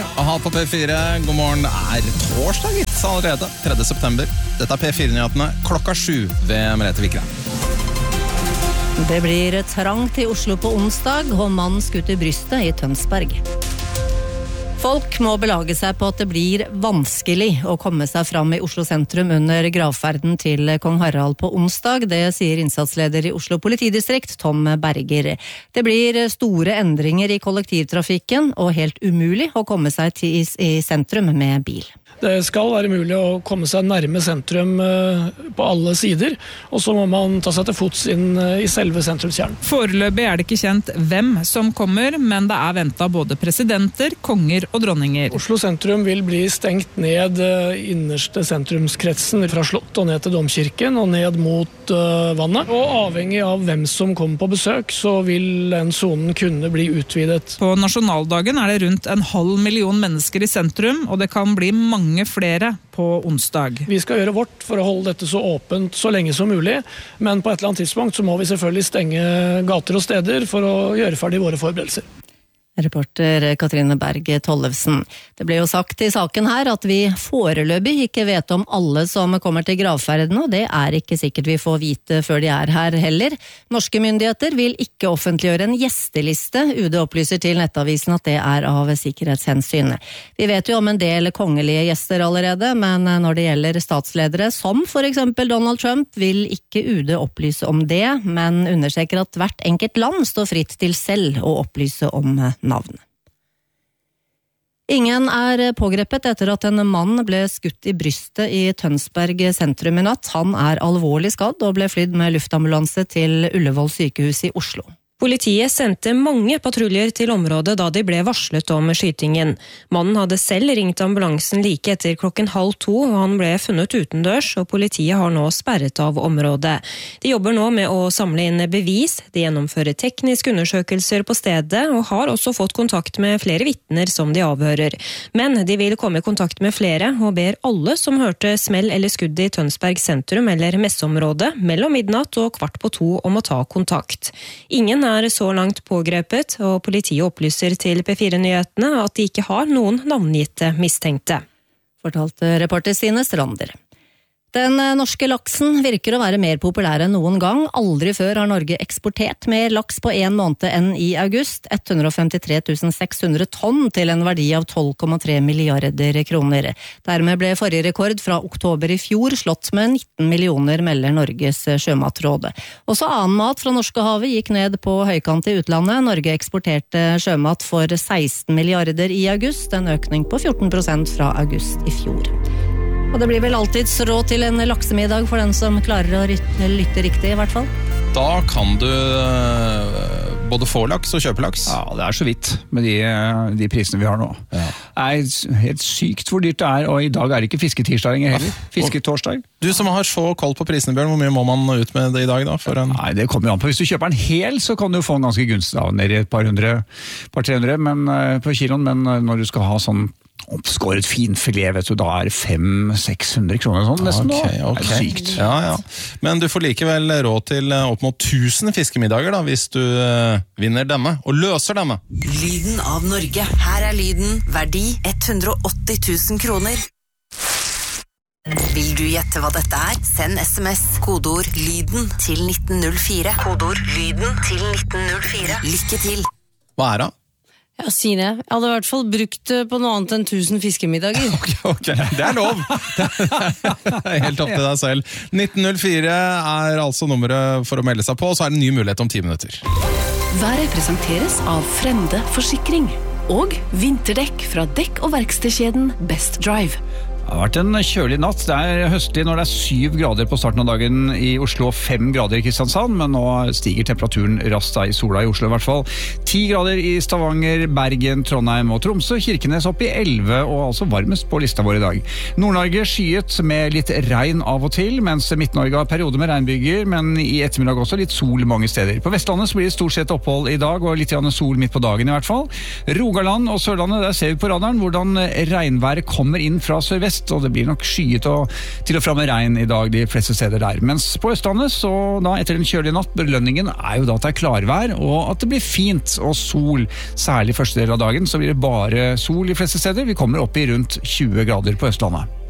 Halv på P4, god morgen, det torsdag gitt allerede, 3. september. Dette P4-nyhetene klokka 7 ved Merete Vikrand. Det blir trangt i Oslo på onsdag, og mannen skutt i brystet i Tønsberg. Folk må belage seg på at det blir vanskelig å komme seg fram i Oslo sentrum under gravferden til kong Harald på onsdag. Det sier innsatsleder i Oslo politidistrikt, Tom Berger. Det blir store endringer i kollektivtrafikken og helt umulig å komme seg i sentrum med bil. Det skal være mulig å komme seg nærme sentrum på alle sider, og så må man ta seg til fots inn i selve sentrumskjernen. Foreløpig det ikke kjent hvem som kommer, men det ventet både presidenter, konger og dronninger. Oslo sentrum vil bli stengt ned innerste sentrumskretsen fra Slott og ned til Domkirken og ned mot vannet. Og avhengig av hvem som kommer på besøk, så vil den zonen kunne bli utvidet. På nasjonaldagen det rundt 500.000 mennesker i sentrum, og det kan bli mange flere på onsdag. Vi skal gjøre vårt for å holde dette så åpent så lenge som mulig, men på et eller annet tidspunkt så må vi selvfølgelig stenge gater og steder for å gjøre ferdig våre forberedelser. Reporter Katrine Berg Tollefsen. Det ble jo sagt i saken her at vi foreløpig ikke vet om alle som kommer til gravferden, og det ikke sikkert vi får vite før de her heller. Norske myndigheter vil ikke offentliggjøre en gjesteliste. UD opplyser til Nettavisen at det av sikkerhetshensyn. Vi vet jo om en del kongelige gjester allerede, men når det gjelder statsledere, som for eksempel Donald Trump, vil ikke UD opplyse om det, men understreker at hvert enkelt land står fritt til selv å opplyse om navn. Ingen pågrepet etter at en mann ble skutt i brystet i Tønsberg sentrum i natt. Han alvorlig skadd og ble flydd med luftambulanse til Ullevål sykehus i Oslo. Politiet sendte mange patruljer til området da de ble varslet om skytingen. Mannen hadde selv ringt ambulansen like etter 1:30, og han ble funnet utendørs, og politiet har nå sperret av området. De jobber nå med å samle inn bevis, de gjennomfører tekniske undersøkelser på stedet, og har også fått kontakt med flere vitner som de avhører. Men de vil komme i kontakt med flere, og ber alle som hørte smell eller skudd i Tønsberg sentrum eller messeområdet mellom midnatt og 1:15 om å ta kontakt. Ingen så langt pågrepet, og politiet opplyser til P4-nyhetene at de ikke har noen navngitte mistenkte. Fortalte reporter Stine Strander. Den norske laksen virker å være mer populær enn noen gang. Aldri før har Norge eksportert mer laks på en måned enn i august. 153 600 tonn til en verdi av 12,3 milliarder kroner. Dermed ble forrige rekord fra oktober i fjor slått med 19 millioner, melder Norges sjømatråd. Også annen mat fra Norskehavet gikk ned på høykant i utlandet. Norge eksporterte sjømat for 16 milliarder i august, en økning på 14% fra august i fjor. Og det blir vel alltids råd til en laksemiddag for den som klarer å lytte riktig, i hvert fall. Da kan du både få laks og kjøpe laks. Ja, det så vidt med de prisene vi har nå. Ja. Det helt sykt hvor dyrt det og i dag det ikke fisketirsdag heller. Fisketorsdag. Du som har så koll på prisene, Bjørn, hvor mye må man ut med det i dag da? Nei, det kommer jo an på. Hvis du kjøper en hel, så kan du få en ganske gunstig ned i et par 300 på kiloen, men når du skal ha sånn oppskåret finfilet, vet du, da det 500-600 kroner sånn, nesten okay. Det sykt. Ja. Men du får likevel råd til opp mot 1000 fiskemiddager da, hvis du vinner denne, og løser denne. Lyden av Norge. Her lyden, verdi 180 000 kroner. Vil du gjette hva dette Send SMS, kodeord lyden til 1904. Kodeord lyden til 1904. Lykke til. Hva det? Ja, si det. Jeg hadde i hvert fall brukt på noe annet enn 1000 fiskemiddager. Ok, det lov. Det helt opp til deg selv. 1904 altså nummeret for å melde seg på, så det en ny mulighet om 10 minutter. Været presenteres av Frende Forsikring og vinterdekk fra dekk- og verkstedkjeden Best Drive. Det har vært en kjølig natt. Det høstlig når det 7 grader på starten av dagen i Oslo og 5 grader i Kristiansand, men nå stiger temperaturen raskt i sola i Oslo i hvert fall. 10 grader i Stavanger, Bergen, Trondheim og Tromsø, Kirkenes opp i 11 og altså varmest på lista vår i dag. Nord-Norge skyet med litt regn av og til, mens Midt-Norge har perioder med regnbyger, men i ettermiddag også litt sol mange steder. På Vestlandet så blir det stort sett opphold i dag, og litt sol midt på dagen i hvert fall. Rogaland og Sørlandet, der ser vi på radaren hvordan regnværet kommer inn fra sørvest. vest, og det blir nok skyet og til og fra med regn i dag de fleste steder der. Mens på Østlandet, så da etter en kjølig natt, belønningen er jo da at det er klarvær, og at det blir fint og sol. Særlig første del av dagen så blir det bare sol de fleste steder. Vi kommer opp i rundt 20 grader på Østlandet.